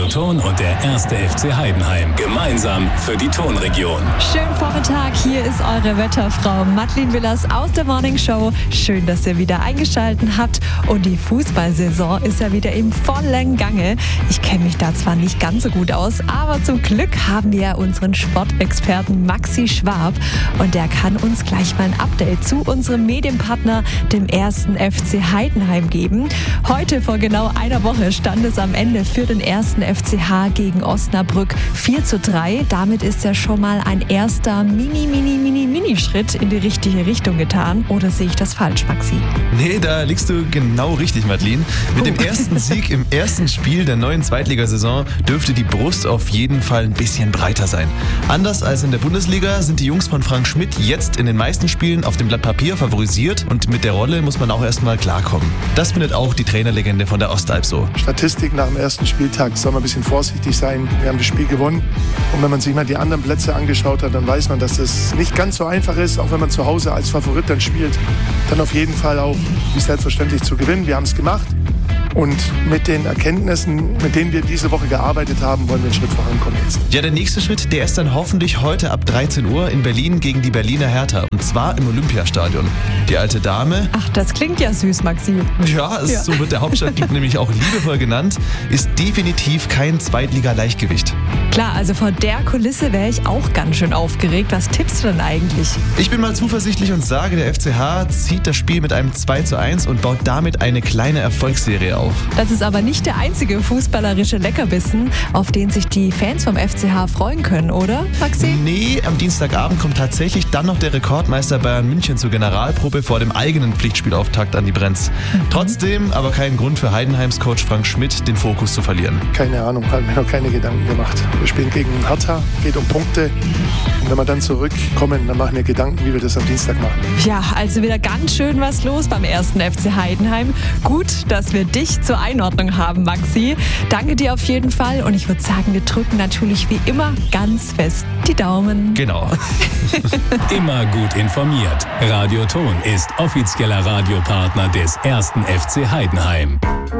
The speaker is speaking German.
Radioton und der 1. FC Heidenheim. Gemeinsam für die Tonregion. Schönen Vormittag, hier ist eure Wetterfrau Madeleine Willers aus der Morning Show. Schön, dass ihr wieder eingeschaltet habt. Und die Fußballsaison ist ja wieder im vollen Gange. Ich kenne mich da zwar nicht ganz so gut aus, aber zum Glück haben wir unseren Sportexperten Maxi Schwab. Und der kann uns gleich mal ein Update zu unserem Medienpartner, dem 1. FC Heidenheim, geben. Heute vor genau einer Woche stand es am Ende für den 1. FCH gegen Osnabrück 4:3. Damit ist ja schon mal ein erster Mini-Schritt in die richtige Richtung getan. Oder sehe ich das falsch, Maxi? Nee, da liegst du genau richtig, Madeleine. Mit dem ersten Sieg im ersten Spiel der neuen Zweitligasaison dürfte die Brust auf jeden Fall ein bisschen breiter sein. Anders als in der Bundesliga sind die Jungs von Frank Schmidt jetzt in den meisten Spielen auf dem Blatt Papier favorisiert und mit der Rolle muss man auch erstmal klarkommen. Das findet auch die Trainerlegende von der Ostalb so. Statistik nach dem ersten Spieltag, soll man ein bisschen vorsichtig sein. Wir haben das Spiel gewonnen und wenn man sich mal die anderen Plätze angeschaut hat, dann weiß man, dass es nicht ganz so einfach ist, auch wenn man zu Hause als Favorit dann spielt, dann auf jeden Fall auch wie selbstverständlich zu gewinnen. Wir haben es gemacht. Und mit den Erkenntnissen, mit denen wir diese Woche gearbeitet haben, wollen wir einen Schritt vorankommen jetzt. Ja, der nächste Schritt, der ist dann hoffentlich heute ab 13 Uhr in Berlin gegen die Berliner Hertha. Und zwar im Olympiastadion. Die alte Dame... Ach, das klingt ja süß, Maxi. Ja, so wird der Hauptstadtclub nämlich auch liebevoll genannt, ist definitiv kein Zweitliga-Leichtgewicht. Klar, also vor der Kulisse wäre ich auch ganz schön aufgeregt. Was tippst du denn eigentlich? Ich bin mal zuversichtlich und sage, der FCH zieht das Spiel mit einem 2:1 und baut damit eine kleine Erfolgsserie auf. Das ist aber nicht der einzige fußballerische Leckerbissen, auf den sich die Fans vom FCH freuen können, oder, Maxi? Nee, am Dienstagabend kommt tatsächlich dann noch der Rekordmeister Bayern München zur Generalprobe vor dem eigenen Pflichtspielauftakt an die Brenz. Trotzdem aber kein Grund für Heidenheims Coach Frank Schmidt, den Fokus zu verlieren. Keine Ahnung, haben mir noch keine Gedanken gemacht. Wir spielen gegen Hertha, geht um Punkte. Und wenn wir dann zurückkommen, dann machen wir Gedanken, wie wir das am Dienstag machen. Ja, also wieder ganz schön was los beim 1. FC Heidenheim. Gut, dass wir dich zur Einordnung haben, Maxi. Danke dir auf jeden Fall und ich würde sagen, wir drücken natürlich wie immer ganz fest die Daumen. Genau. Immer gut informiert. Radioton ist offizieller Radiopartner des 1. FC Heidenheim.